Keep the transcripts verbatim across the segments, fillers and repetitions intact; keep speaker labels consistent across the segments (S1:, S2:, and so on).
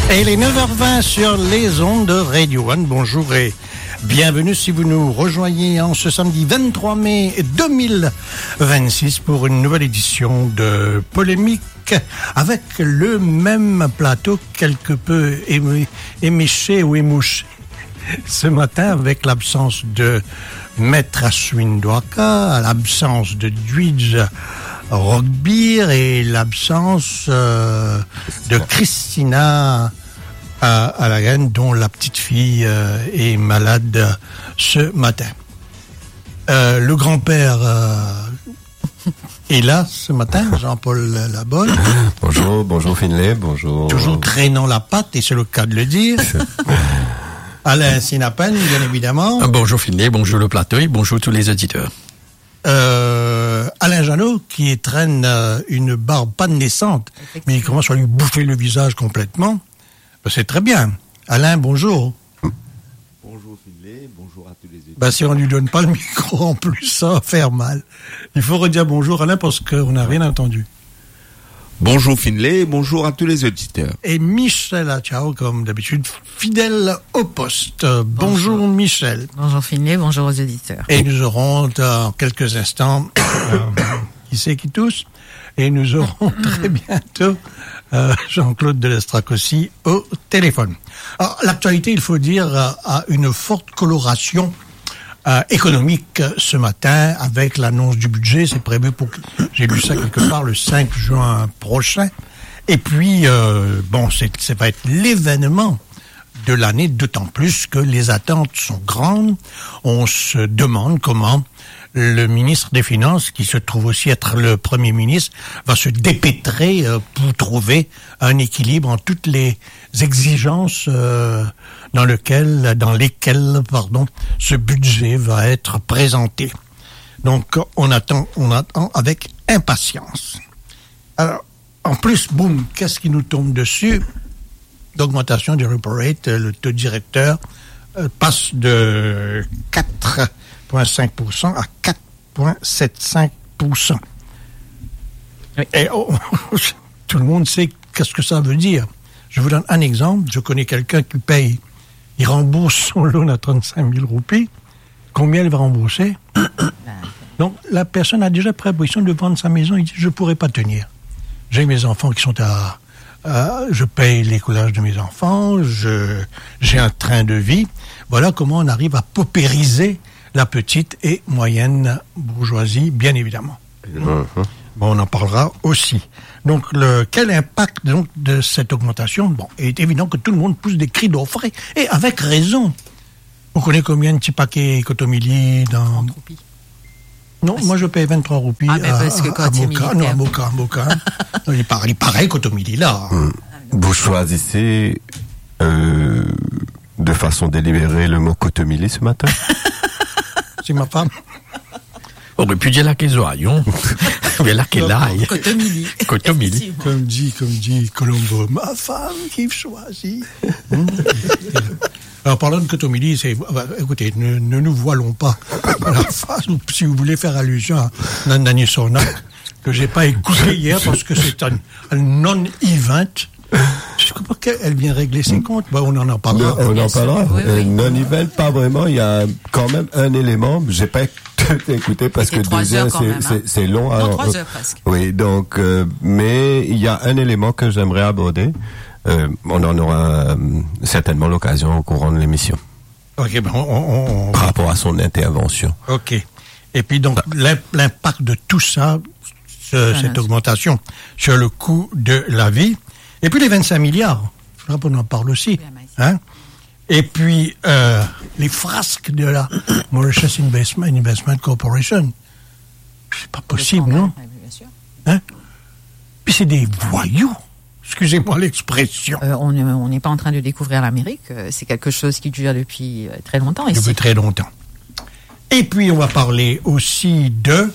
S1: Et il est neuf heures vingt sur les ondes de Radio One. Bonjour et bienvenue si vous nous rejoignez en ce samedi vingt-trois mai deux mille vingt-six pour une nouvelle édition de Polémique avec le même plateau quelque peu émé- éméché ou émouché ce matin avec l'absence de Maître Ashwin Dwaka, l'absence de Dwidge Rockbeer et l'absence euh, de Christina à, à la graine, dont la petite fille euh, est malade ce matin. Euh, le grand-père euh, est là ce matin, Jean-Paul Labonne.
S2: Bonjour, bonjour Finlay, bonjour.
S1: Toujours traînant la patte, et c'est le cas de le dire. Alain Sinapen, bien évidemment.
S3: Bonjour Finlay, bonjour le plateau et bonjour tous les auditeurs.
S1: Euh, Alain Janot, qui traîne euh, une barbe pas naissante, mais il commence à lui bouffer le visage complètement. Ben, c'est très bien. Alain, bonjour.
S2: Bonjour Finlay, bonjour à tous les auditeurs.
S1: Ben, si on ne lui donne pas le micro en plus, ça va faire mal. Il faut redire bonjour Alain parce qu'on n'a rien entendu.
S4: Bonjour Finlay, bonjour à tous les auditeurs.
S1: Et Michel Achao, comme d'habitude, fidèle au poste. Bonjour, bonjour Michel.
S5: Bonjour Finlay, bonjour aux auditeurs.
S1: Et nous aurons dans quelques instants, euh, qui c'est qui tousse, et nous aurons très bientôt euh, Jean-Claude Delestrac aussi au téléphone. Alors, l'actualité, il faut dire, a une forte coloration Euh, économique ce matin avec l'annonce du budget. C'est prévu pour que j'ai lu ça quelque part le cinq juin prochain. Et puis euh, bon, c'est ça va être l'événement de l'année, d'autant plus que les attentes sont grandes. On se demande comment le ministre des Finances, qui se trouve aussi être le Premier ministre, va se dépêtrer euh, pour trouver un équilibre en toutes les exigences euh, dans lequel, dans lesquelles, pardon, ce budget va être présenté. Donc, on attend, on attend avec impatience. Alors, en plus, boum, qu'est-ce qui nous tombe dessus? D'augmentation du repo rate, le taux directeur euh, passe de quatre virgule cinq pour cent à quatre virgule soixante-quinze pour cent. Oui. Et oh, tout le monde sait qu'est-ce que ça veut dire. Je vous donne un exemple. Je connais quelqu'un qui paye, il rembourse son loan à trente-cinq mille roupies. Combien il va rembourser? Donc, la personne a déjà préposition de vendre sa maison. Il dit, je ne pourrai pas tenir. J'ai mes enfants qui sont à... Euh, je paye l'écolage de mes enfants, je, j'ai un train de vie. Voilà comment on arrive à paupériser la petite et moyenne bourgeoisie, bien évidemment. Mm-hmm. Bon, on en parlera aussi. Donc, le, quel impact donc, de cette augmentation? Bon, il est évident que tout le monde pousse des cris d'orfraie, et avec raison. On connaît combien de petits paquets Cotomili dans... Non, parce moi je paye vingt-trois roupies ah, à, parce que à, à Moka. Non, à Moka, Moka. Non, il paraît, il paraît Cotomili là.
S2: Mmh. Vous choisissez euh, de façon délibérée le mot Cotomili ce matin?
S1: C'est ma femme.
S3: On aurait pu dire la Kézoaillon. Mais là qu'elle aille.
S5: Cotomili.
S3: Cotomili.
S1: Comme dit, comme dit Colombo, ma femme qui choisit. Alors, parlant de Cotomili, c'est, écoutez, ne, ne nous voilons pas la face, ou si vous voulez faire allusion à Nandani Sonak, que j'ai pas écouté hier parce que c'est un, un non-event. Je crois pas qu'elle vient régler ses comptes. Bon, on en en parlera.
S2: On en parlera.
S5: Oui, oui.
S2: Euh, non-event, pas vraiment. Il y a quand même un élément. J'ai pas tout écouté parce que deux heures, c'est, même, hein. c'est, c'est long.
S5: Non,
S2: alors,
S5: trois heures presque.
S2: Oui, donc, euh, mais il y a un élément que j'aimerais aborder. Euh, on en aura euh, certainement l'occasion au courant de l'émission.
S1: Ok, ben on, on, on...
S2: Par rapport à son intervention.
S1: Ok. Et puis donc l'impact de tout ça, ce, ah, cette non, augmentation sur le coût de la vie, et puis les vingt-cinq milliards, il faudra qu'on en parle aussi. Hein? Et puis euh, les frasques de la Mauritius Investment, Investment Corporation, c'est pas possible, non?
S5: Bien sûr.
S1: Hein? Puis c'est des voyous. Excusez-moi l'expression.
S5: Euh, on n'est pas en train de découvrir l'Amérique. C'est quelque chose qui dure depuis très longtemps ici.
S1: Depuis très longtemps. Et puis, on va parler aussi de,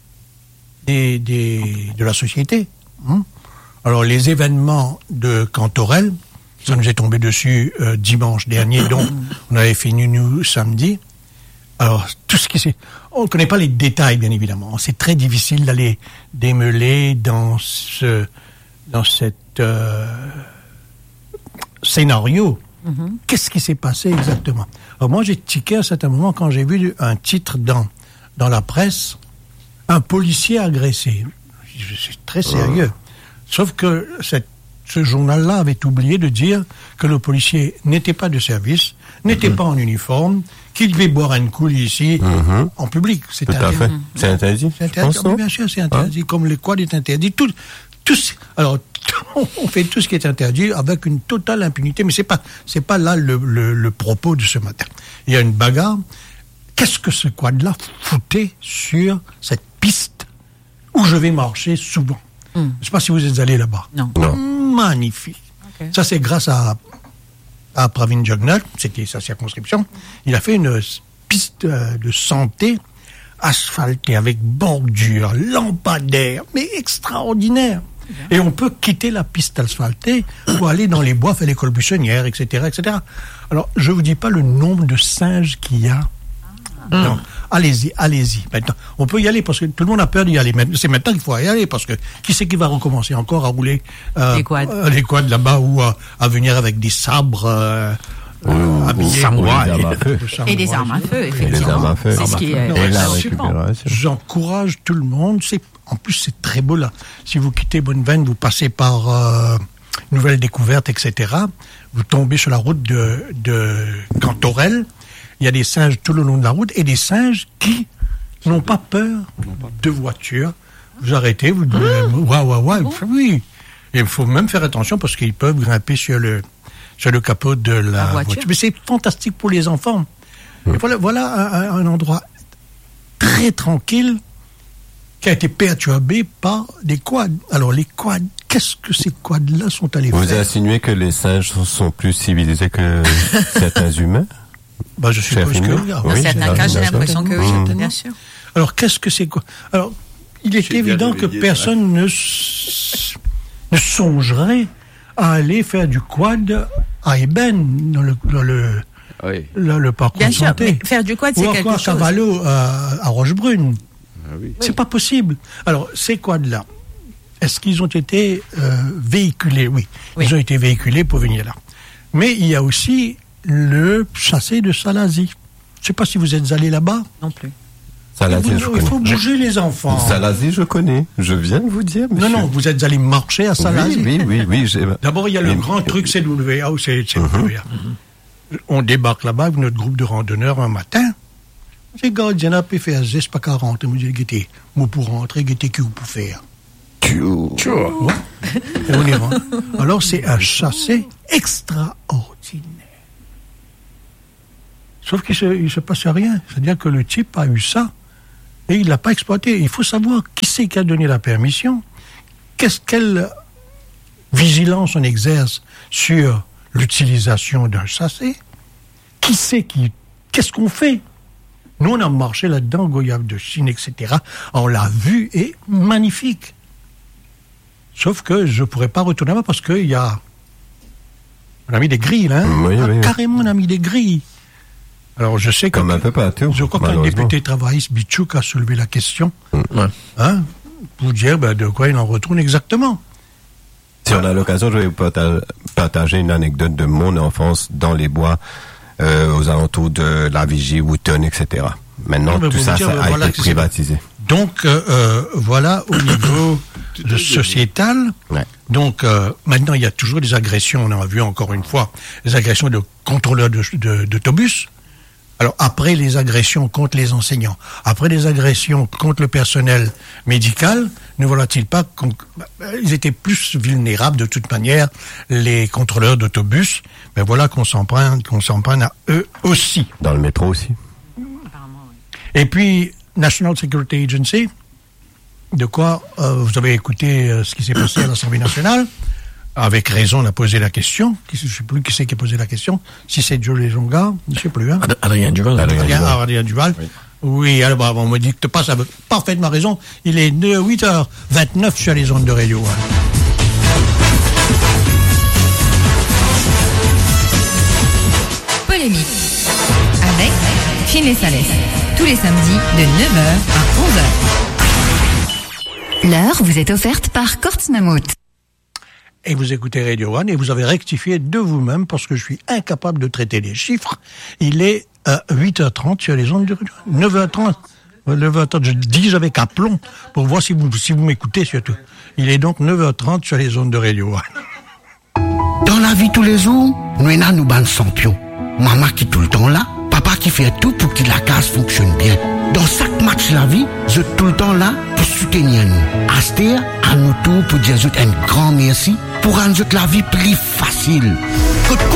S1: des, des, de la société. Hein? Alors, les événements de Cantorel, ça nous est tombé dessus euh, dimanche dernier, donc on avait fini, nous, samedi. Alors, tout ce qui c'est... On ne connaît pas les détails, bien évidemment. C'est très difficile d'aller démêler dans ce... dans cette... Euh, scénario.
S5: Mm-hmm.
S1: Qu'est-ce qui s'est passé exactement? Alors moi, j'ai tiqué à un certain moment quand j'ai vu un titre dans, dans la presse, un policier agressé. C'est très sérieux. Oh. Sauf que cette, ce journal-là avait oublié de dire que le policier n'était pas de service, n'était mm-hmm. pas en uniforme, qu'il devait boire un coup ici, mm-hmm. en public. C'est
S2: Tout
S1: interdit.
S2: à fait. C'est interdit.
S1: C'est interdit. Ah, bien sûr, c'est interdit. Hein? Comme les quads est interdit. Tout, tout, alors, on fait tout ce qui est interdit avec une totale impunité, mais c'est pas, c'est pas là le, le, le propos de ce matin. Il y a une bagarre. Qu'est-ce que ce quad-là foutait sur cette piste où je vais marcher souvent? Mm. Je ne sais pas si vous êtes allé là-bas.
S5: Non.
S2: non.
S1: Magnifique. Okay. Ça, c'est grâce à, à Pravin Jugnauth, c'était sa circonscription. Il a fait une piste de santé asphaltée avec bordure, lampadaire, mais extraordinaire. Et on peut quitter la piste asphaltée pour aller dans les bois, faire l'école buissonnière, et cetera, et cetera. Alors, je vous dis pas le nombre de singes qu'il y a. Ah. Non, allez-y, allez-y. Maintenant, on peut y aller parce que tout le monde a peur d'y aller. C'est maintenant qu'il faut y aller parce que qui c'est qui va recommencer encore à rouler
S5: euh, les quads,
S1: euh, les quads là-bas ou à, à venir avec des sabres. Euh,
S2: Euh,
S1: habillés,
S2: samouraï,
S5: et, et des armes à feu, effectivement.
S2: Et des armes à feu.
S5: C'est ce qui est
S2: et la
S5: récupération.
S1: J'encourage tout le monde. C'est, en plus, c'est très beau là. Si vous quittez Bonneveine, vous passez par euh, Nouvelle Découverte, et cetera. Vous tombez sur la route de, de Cantorel. Il y a des singes tout le long de la route et des singes qui n'ont pas peur de voiture. Vous arrêtez, vous dites waouh, waouh, waouh. Oui. Et il faut même faire attention parce qu'ils peuvent grimper sur le sur le capot de la, la voiture. voiture. Mais c'est fantastique pour les enfants. Mmh. Et voilà, voilà un, un endroit très tranquille qui a été perturbé par des quads. Alors les quads, qu'est-ce que ces quads-là sont allés
S2: Vous
S1: faire?
S2: Vous insinuez que les singes sont plus civilisés que certains humains?
S1: Bah, je suppose que oui.
S5: Dans oui, certains cas, j'ai l'impression que oui, mmh. bien sûr.
S1: Alors qu'est-ce que c'est quoi? Alors, il est j'ai évident que personne ne, ne songerait à aller faire du quad à Eben, dans le, dans le, oui. le, le parcours
S5: bien sûr,
S1: santé.
S5: Mais faire du quad, c'est quelque chose.
S1: Ou encore à Cavallo, à, à Rochebrune. Ah oui. C'est oui. pas possible. Alors, ces quads-là, est-ce qu'ils ont été euh, véhiculés? Oui, oui, ils ont été véhiculés pour venir là. Mais il y a aussi le chassé de Salazie. Je ne sais pas si vous êtes allé là-bas.
S5: Non plus.
S2: Salazie,
S1: vous,
S2: je
S1: il
S2: connais.
S1: faut bouger les enfants.
S2: Salazie, je connais. Je viens de vous dire, monsieur.
S1: Non, non, vous êtes allé marcher à Salazie.
S2: Oui, oui, oui. oui
S1: D'abord, il y a le mais, grand truc C W A ou C W A. Uh-huh. On débarque là-bas avec notre groupe de randonneurs un matin. J'ai gardien là, puis faire zeste pas quarante. Je me dis, guettez, moi pour rentrer, guettez qui vous pour faire.
S2: Tchou.
S1: Ouais. Et on y rentre. Alors, c'est un chassé extraordinaire. Sauf qu'il ne se, se passe rien. C'est-à-dire que le type a eu ça et il ne l'a pas exploité. Il faut savoir qui c'est qui a donné la permission, qu'est-ce, quelle vigilance on exerce sur l'utilisation d'un chassé, qui c'est qui... Qu'est-ce qu'on fait? Nous, on a marché là-dedans, goyave de Chine, et cetera. On l'a vu et magnifique. Sauf que je ne pourrais pas retourner là-bas parce qu'il y a... On a mis des grilles, hein?
S2: Oui,
S1: ah,
S2: oui,
S1: carrément, on a mis des grilles. Alors, je sais que...
S2: Comme un peu partout,
S1: je crois qu'un député travailliste, Bichouk, a soulevé la question.
S2: Mmh.
S1: Hein, pour dire ben, de quoi il en retourne exactement.
S2: Si on a l'occasion, je vais vous partager une anecdote de mon enfance dans les bois, euh, aux alentours de la Vigie, Wooton, et cetera. Maintenant, non, tout ça, dire, ça a voilà été privatisé.
S1: Donc, euh, voilà, au niveau de sociétal.
S2: Ouais.
S1: Donc, euh, maintenant, il y a toujours des agressions. On a vu encore une fois des agressions de contrôleurs de, de, d'autobus. Alors, après les agressions contre les enseignants, après les agressions contre le personnel médical, ne voilà-t-il pas qu'ils étaient plus vulnérables de toute manière, les contrôleurs d'autobus? Ben voilà qu'on s'en prenne, qu'on s'en prenne à eux aussi.
S2: Dans le métro aussi.
S5: Apparemment, oui.
S1: Et puis, National Security Agency, de quoi euh, vous avez écouté euh, ce qui s'est passé à l'Assemblée nationale. Avec raison, on a posé la question. Je ne sais plus qui c'est qui a posé la question. Si c'est Joe Lesonga, je ne sais plus. Hein.
S3: Adrien Duval.
S1: Adrien, Adrien, Duval. Adrien Duval. Oui, oui alors bah, on me dit que tu passes avec parfaitement raison. Il est huit heures vingt-neuf sur les ondes de radio. Hein.
S6: Polémique. Avec Finlay Salès. Tous les samedis de neuf heures à onze heures. L'heure vous est offerte par Kortsmammut.
S1: et vous écoutez Radio One et vous avez rectifié de vous-même parce que je suis incapable de traiter les chiffres. Il est à huit heures trente sur les ondes de Radio One. neuf heures trente. neuf heures trente, je dis avec aplomb pour voir si vous, si vous m'écoutez surtout. Il est donc neuf heures trente sur les ondes de Radio One.
S7: Dans la vie tous les jours, nous avons nous ban champions. Maman qui est tout le temps là, papa qui fait tout pour que la case fonctionne bien. Dans chaque match la vie, je suis tout le temps là pour soutenir nous. Astir, à nous tous pour dire un grand merci pour rendre la vie plus facile.